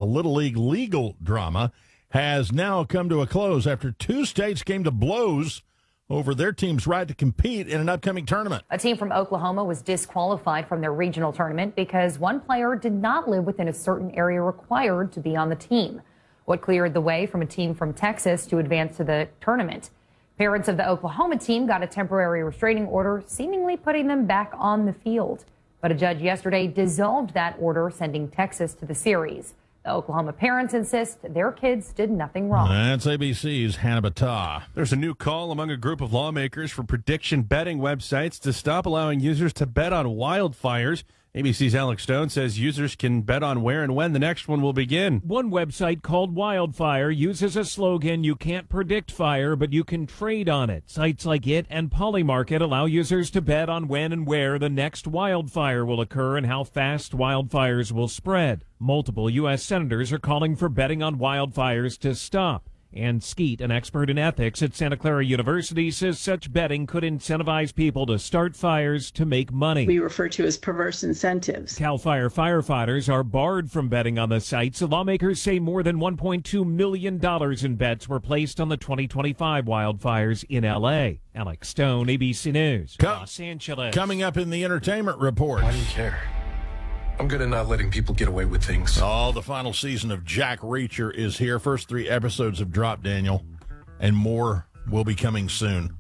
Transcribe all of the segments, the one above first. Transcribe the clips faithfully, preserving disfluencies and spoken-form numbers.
Little League legal drama has now come to a close after two states came to blows over their team's right to compete in an upcoming tournament. A team from Oklahoma was disqualified from their regional tournament because one player did not live within a certain area required to be on the team. What cleared the way from a team from Texas to advance to the tournament. Parents of the Oklahoma team got a temporary restraining order, seemingly putting them back on the field. But a judge yesterday dissolved that order, sending Texas to the series. The Oklahoma parents insist their kids did nothing wrong. That's A B C's Hannah Battah. There's a new call among a group of lawmakers for prediction betting websites to stop allowing users to bet on wildfires. A B C's Alex Stone says users can bet on where and when the next one will begin. One website called Wildfire uses a slogan, "You can't predict fire, but you can trade on it." Sites like it and Polymarket allow users to bet on when and where the next wildfire will occur and how fast wildfires will spread. Multiple U S senators are calling for betting on wildfires to stop. Ann Skeet, an expert in ethics at Santa Clara University, says such betting could incentivize people to start fires to make money. We refer to as perverse incentives. CAL FIRE firefighters are barred from betting on the sites. Lawmakers say more than one point two million dollars in bets were placed on the twenty twenty-five wildfires in L A. Alex Stone, A B C News, Com- Los Angeles. Coming up in the entertainment report. I didn't care. I'm good at not letting people get away with things. Oh, the final season of Jack Reacher is here. First three episodes have dropped, Daniel, and more will be coming soon.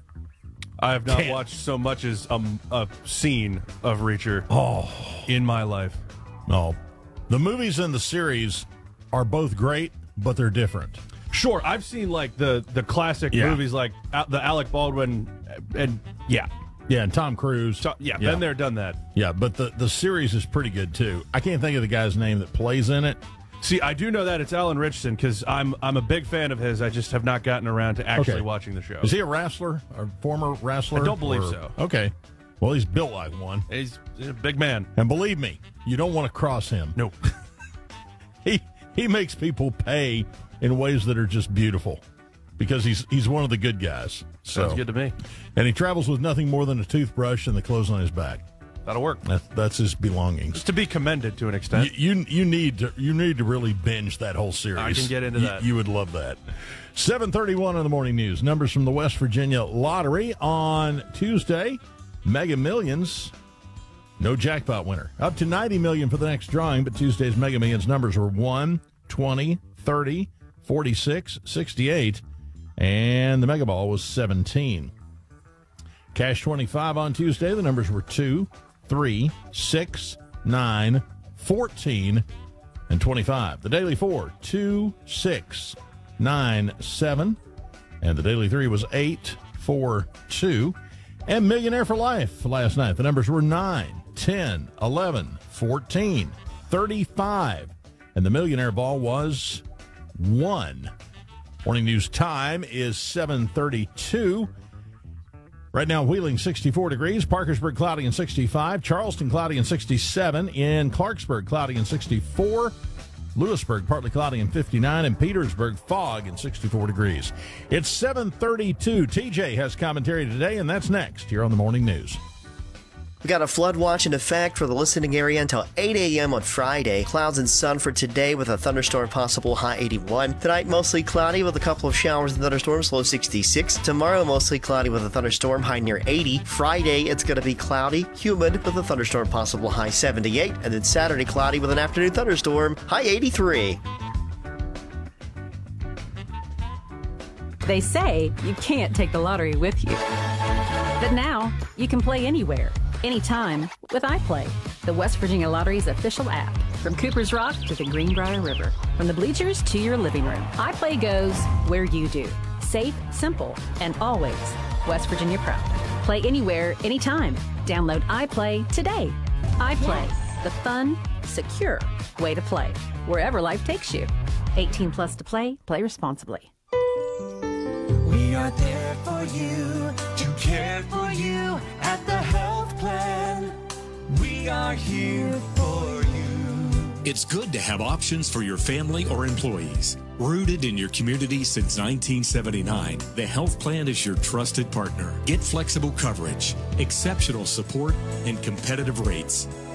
I have not Can't. watched so much as a, a scene of Reacher Oh, in my life. no. The movies and the series are both great, but they're different. Sure, I've seen like the the classic Yeah. movies like uh, the Alec Baldwin and yeah. Yeah, and Tom Cruise. So, yeah, been there, done that. Yeah, but the, the series is pretty good, too. I can't think of the guy's name that plays in it. See, I do know that it's Alan Richardson because I'm I'm a big fan of his. I just have not gotten around to actually Okay. watching the show. Is he a wrestler? A former wrestler? I don't believe Or- so. Okay. Well, he's built like one. He's, he's a big man. And believe me, you don't want to cross him. No. He he makes people pay in ways that are just beautiful because he's he's one of the good guys. So, Sounds good to me. And he travels with nothing more than a toothbrush and the clothes on his back. That'll work. That, that's his belongings. Just to be commended to an extent. You, you you need to you need to really binge that whole series. I can get into You- that. You would love that. seven thirty-one in the morning news. Numbers from the West Virginia Lottery on Tuesday. Mega Millions. No jackpot winner. Up to ninety million dollars for the next drawing, but Tuesday's Mega Millions numbers were one, twenty, thirty, forty-six, sixty-eight, and the Mega Ball was seventeen. Cash twenty-five on Tuesday. The numbers were two, three, six, nine, fourteen, and twenty-five. The Daily four, two, six, nine, seven. And the Daily three was eight, four, two. And Millionaire for Life last night. The numbers were nine, ten, eleven, fourteen, thirty-five. And the Millionaire Ball was one. Morning news time is seven thirty-two. Right now, Wheeling, sixty-four degrees. Parkersburg, cloudy and sixty-five. Charleston, cloudy and sixty-seven. In Clarksburg, cloudy and sixty-four. Lewisburg, partly cloudy and fifty-nine. And Petersburg, fog and sixty-four degrees. It's seven thirty-two. T J has commentary today, and that's next here on the Morning News. We got a flood watch in effect for the listening area until eight a.m. on Friday. Clouds and sun for today with a thunderstorm possible, high eighty-one. Tonight, mostly cloudy with a couple of showers and thunderstorms, low sixty-six. Tomorrow, mostly cloudy with a thunderstorm, high near eighty. Friday, it's going to be cloudy, humid with a thunderstorm possible, high seventy-eight. And then Saturday, cloudy with an afternoon thunderstorm, high eighty-three. They say you can't take the lottery with you. But now, you can play anywhere, anytime with iPlay, the West Virginia Lottery's official app. From Cooper's Rock to the Greenbrier River, from the bleachers to your living room, iPlay goes where you do. Safe, simple, and always West Virginia proud. Play anywhere, anytime. Download iPlay today. iPlay, yes. The fun, secure way to play, wherever life takes you. eighteen plus to play, play responsibly. We are there for you, to care for you at the health plan. We are here for you. It's good to have options for your family or employees. Rooted in your community since nineteen seventy-nine, the health plan is your trusted partner. Get flexible coverage, exceptional support, and competitive rates.